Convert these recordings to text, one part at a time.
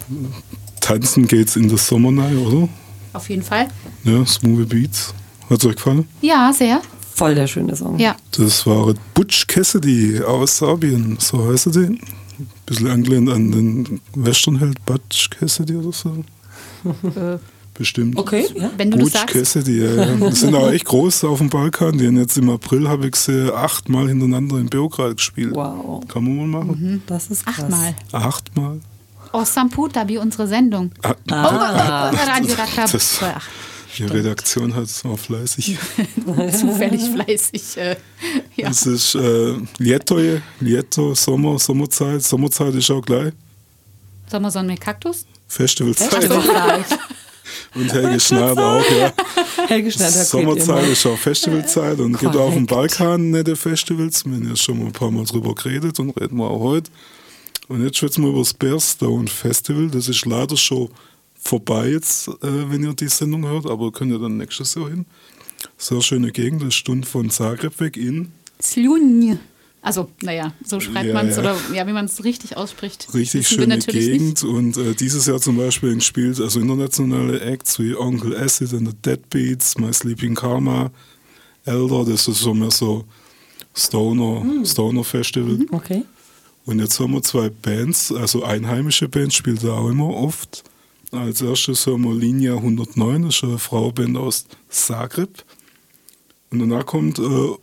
tanzen geht's in der Sommer rein, oder? Auf jeden Fall. Ja, Smooth Beats. Hat's euch gefallen? Ja, sehr. Voll der schöne Song. Ja. Das war Butch Cassidy aus Serbien, so heißt er den. Ein bisschen angelehnt an den Westernheld Butch Cassidy oder so. Bestimmt. Okay, ja. Wenn du das Butch sagst. Cassidy, ja. Die sind auch echt groß auf dem Balkan. Die haben jetzt im April, habe ich gesehen, 8-mal hintereinander in Beograd gespielt. Wow. Kann man mal machen. Das ist krass. 8-mal. 8-mal. Oh, Samputa, wie unsere Sendung. Radio Rakab. Das- Die Redaktion hat es auch fleißig. Zufällig fleißig. Ja. Es ist Lieto, Sommerzeit. Sommerzeit ist auch gleich. Sommersonne mit Kaktus? Festivalzeit. Und Helge Schneider auch, ja. Helge Schneider Sommerzeit ist auch Festivalzeit und gibt auf dem Korrekt. Balkan nette Festivals. Wir haben ja schon mal ein paar Mal drüber geredet und reden wir auch heute. Und jetzt schwätzen wir über das Bearstone Festival. Das ist leider schon vorbei jetzt, wenn ihr die Sendung hört, aber könnt ihr dann nächstes Jahr hin. Sehr schöne Gegend, eine Stunde von Zagreb weg in. Slunj. Also, naja, so schreibt Ja, man es ja. oder ja, wie man es richtig ausspricht. Richtig wissen wir schöne natürlich Gegend und dieses Jahr zum Beispiel gespielt, also internationale Acts wie Uncle Acid and the Deadbeats, My Sleeping Karma, Elder, das ist so mehr so Stoner Festival. Okay. Und jetzt haben wir 2 Bands, also einheimische Bands spielt da auch immer oft. Als erstes haben wir Linja 109, das ist eine Frauenband aus Zagreb. Und danach kommt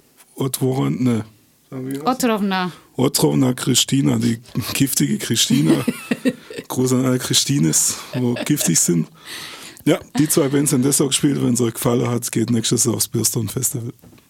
Otrovna Christina, die giftige Christina. Gruß an alle Christines, wo giftig sind. Ja, die 2 Bands haben das auch gespielt. Wenn es euch gefallen hat, geht nächstes Jahr aufs Bearstone Festival.